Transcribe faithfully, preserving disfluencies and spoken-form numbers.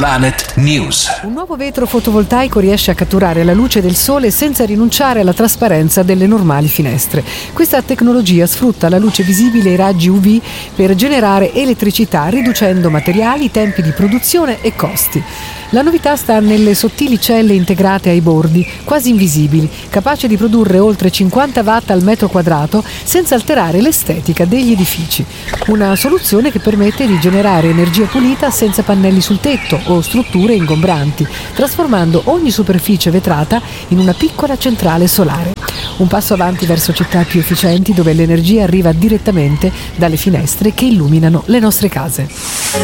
Planet News. Un nuovo vetro fotovoltaico riesce a catturare la luce del sole senza rinunciare alla trasparenza delle normali finestre. Questa tecnologia sfrutta la luce visibile e i raggi U V per generare elettricità, riducendo materiali, tempi di produzione e costi. La novità sta nelle sottili celle integrate ai bordi, quasi invisibili, capaci di produrre oltre cinquanta watt al metro quadrato senza alterare l'estetica degli edifici. Una soluzione che permette di generare energia pulita senza pannelli sul tetto o strutture ingombranti, trasformando ogni superficie vetrata in una piccola centrale solare. Un passo avanti verso città più efficienti dove l'energia arriva direttamente dalle finestre che illuminano le nostre case.